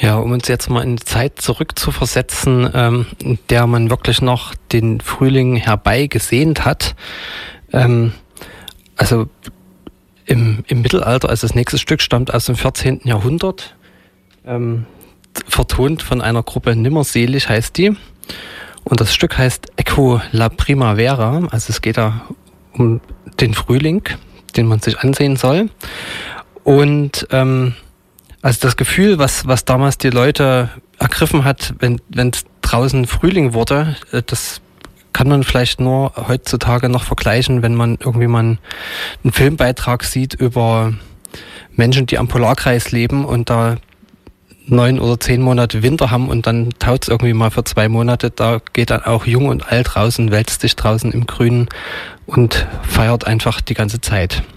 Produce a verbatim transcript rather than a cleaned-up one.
Ja, um uns jetzt mal in die Zeit zurückzuversetzen, ähm, in der man wirklich noch den Frühling herbeigesehnt hat. Ähm, also im, im Mittelalter, also das nächste Stück stammt aus dem vierzehnten Jahrhundert, ähm, vertont von einer Gruppe Nimmerselig heißt die. Und das Stück heißt Ecco la Primavera, also es geht da um den Frühling, den man sich ansehen soll. Und ähm, also das Gefühl, was, was damals die Leute ergriffen hat, wenn wenn es draußen Frühling wurde, das kann man vielleicht nur heutzutage noch vergleichen, wenn man irgendwie mal einen, einen Filmbeitrag sieht über Menschen, die am Polarkreis leben und da neun oder zehn Monate Winter haben und dann taut es irgendwie mal für zwei Monate. Da geht dann auch jung und alt raus und wälzt sich draußen im Grünen und feiert einfach die ganze Zeit.